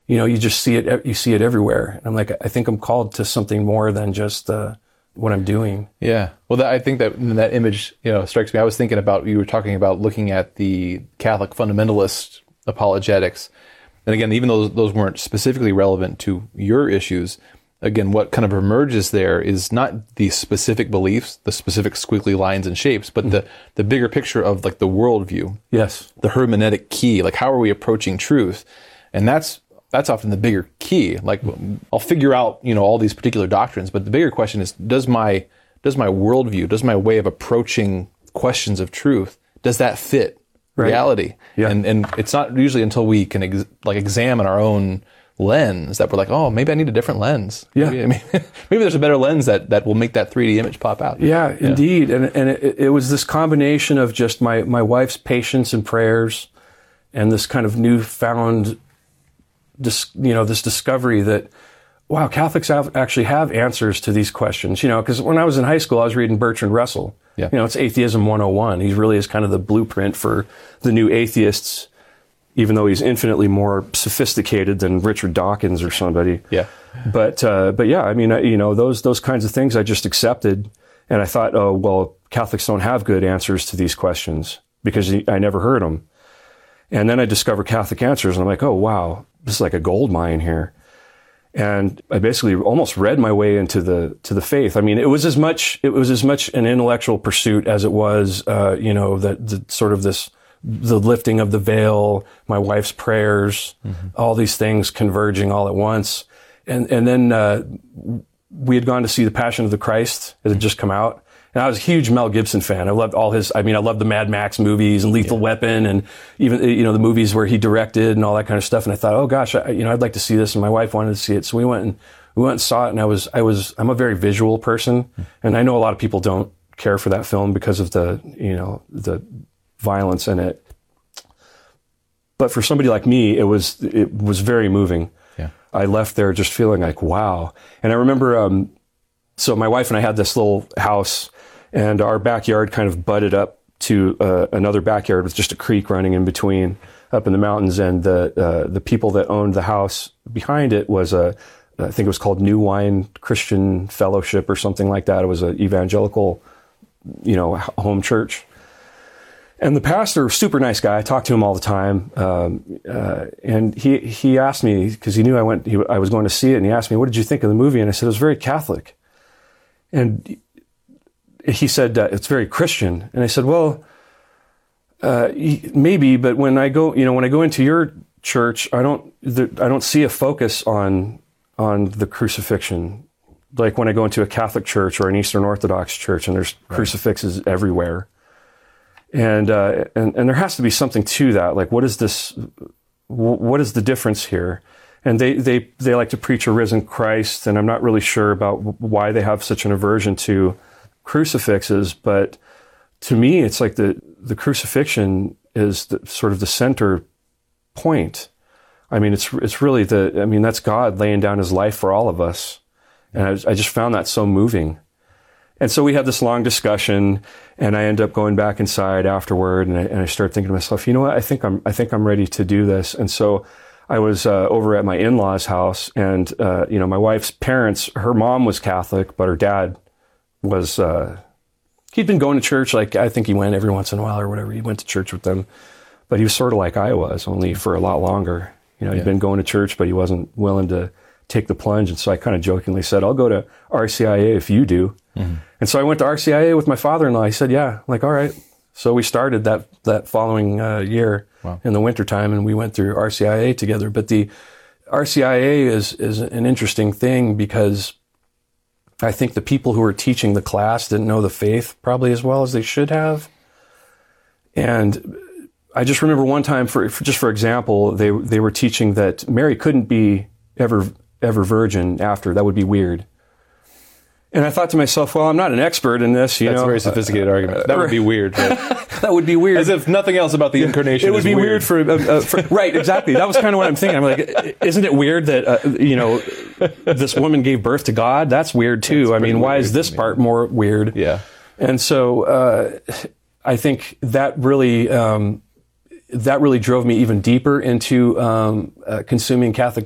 you just see it. You see it everywhere. And I'm like, I think I'm called to something more than just what I'm doing. Yeah. Well, I think that image, strikes me. I was thinking about, you were talking about looking at the Catholic fundamentalist apologetics. And again, even though those weren't specifically relevant to your issues, again, what kind of emerges there is not the specific beliefs, the specific squiggly lines and shapes, but the bigger picture of like the worldview. Yes. The hermeneutic key, like how are we approaching truth? And that's often the bigger key. Like I'll figure out, all these particular doctrines, but the bigger question is, does my worldview, does my way of approaching questions of truth, does that fit reality? Yeah. And it's not usually until we can examine our own lens that we're like, oh, maybe I need a different lens. Yeah. Maybe there's a better lens that will make that 3D image pop out. Yeah, indeed. And it was this combination of just my wife's patience and prayers and this kind of newfound this discovery that, wow, Catholics actually have answers to these questions, because when I was in high school, I was reading Bertrand Russell. Yeah. It's Atheism 101. He really is kind of the blueprint for the new atheists, even though he's infinitely more sophisticated than Richard Dawkins or somebody. Yeah. But yeah, I mean, those kinds of things I just accepted. And I thought, oh, well, Catholics don't have good answers to these questions because I never heard them. And then I discovered Catholic Answers, and I'm like, oh, wow, this is like a gold mine here. And I basically almost read my way into the faith. I mean, it was as much an intellectual pursuit as it was, the sort of the lifting of the veil, my wife's prayers, all these things converging all at once. And then we had gone to see The Passion of the Christ. It had just come out. And I was a huge Mel Gibson fan. I loved I loved the Mad Max movies and Lethal Weapon and even, the movies where he directed and all that kind of stuff. And I thought, oh gosh, I'd like to see this. And my wife wanted to see it. So we went and saw it. And I'm a very visual person. And I know a lot of people don't care for that film because of the violence in it. But for somebody like me, it was very moving. Yeah. I left there just feeling like, wow. And I remember, so my wife and I had this little house, and our backyard kind of butted up to another backyard with just a creek running in between up in the mountains. And the people that owned the house behind it was I think it was called New Wine Christian Fellowship or something like that. It was an evangelical, home church. And the pastor, super nice guy, I talked to him all the time. And he asked me, because he knew I was going to see it, and he asked me, what did you think of the movie? And I said, it was very Catholic. And he said, it's very Christian. And I said, well, maybe, but when I go into your church, I don't see a focus on the crucifixion. Like when I go into a Catholic church or an Eastern Orthodox church, and there's crucifixes everywhere. And there has to be something to that. Like, what is this? What is the difference here? And they like to preach a risen Christ, and I'm not really sure about why they have such an aversion to crucifixes. But to me, it's like the crucifixion is sort of the center point. I mean, it's really that's God laying down His life for all of us, and I just found that so moving. And so we had this long discussion, and I end up going back inside afterward, and I start thinking to myself, you know what? I think I'm ready to do this. And so I was over at my in-laws' house, and my wife's parents, her mom was Catholic, but her dad was he'd been going to church. Like, I think he went every once in a while or whatever. He went to church with them, but he was sort of like I was, only for a lot longer. He'd been going to church, but he wasn't willing to take the plunge. And so I kind of jokingly said, I'll go to RCIA if you do. Mm-hmm. And so I went to RCIA with my father-in-law. He said, yeah. I'm like, all right. So we started that following year in the wintertime, and we went through RCIA together. But the RCIA is an interesting thing because I think the people who were teaching the class didn't know the faith probably as well as they should have. And I just remember one time, for example, they were teaching that Mary couldn't be ever virgin after. That would be weird. And I thought to myself, well, I'm not an expert in this. That's a very sophisticated argument. That would be weird. Right? That would be weird. As if nothing else about the incarnation it would be weird for right, exactly. That was kind of what I'm thinking. I'm like, isn't it weird that, this woman gave birth to God? That's weird too. I mean, why is this part more weird? Yeah. And so I think that really drove me even deeper into consuming Catholic